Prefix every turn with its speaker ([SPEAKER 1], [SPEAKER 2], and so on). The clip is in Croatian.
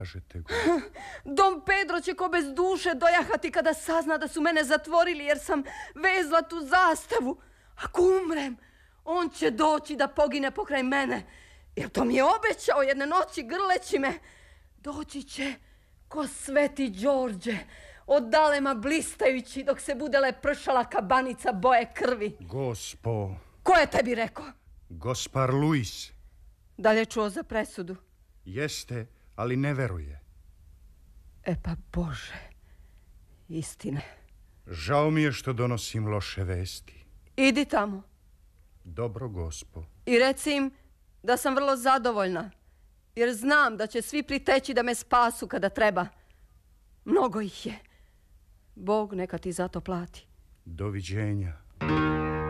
[SPEAKER 1] Kažete go.
[SPEAKER 2] Dom Pedro će ko bez duše dojahati kada sazna da su mene zatvorili jer sam vezla tu zastavu. Ako umrem, on će doći da pogine pokraj mene. Jer to mi je obećao jedne noći grleći me. Doći će ko Sveti Đorđe, od dalema blistajući dok se bude lepršala kabanica boje krvi.
[SPEAKER 1] Gospo.
[SPEAKER 2] Ko je tebi rekao?
[SPEAKER 1] Gospar Luis.
[SPEAKER 2] Da li je čuo za presudu?
[SPEAKER 1] Jeste, ali ne veruje.
[SPEAKER 2] E pa Bože, istine.
[SPEAKER 1] Žao mi je što donosim loše vesti.
[SPEAKER 2] Idi tamo.
[SPEAKER 1] Dobro, gospo.
[SPEAKER 2] I reci im da sam vrlo zadovoljna, jer znam da će svi priteći da me spasu kada treba. Mnogo ih je. Bog neka ti za to plati.
[SPEAKER 1] Doviđenja.